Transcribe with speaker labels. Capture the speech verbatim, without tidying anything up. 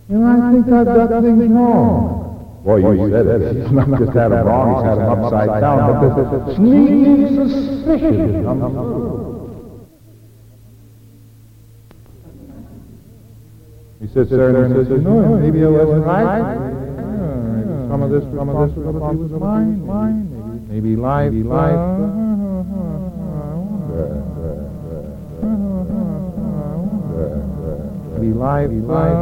Speaker 1: And I think I've got things wrong. Well, you said it. He's not just had them wrong, he's had them upside down. But there's a sneaking suspicion comes through. He sits there and says, you know, maybe I wasn't right. Maybe some of this, some of this was mine, mine. Maybe life, life. Maybe life, life.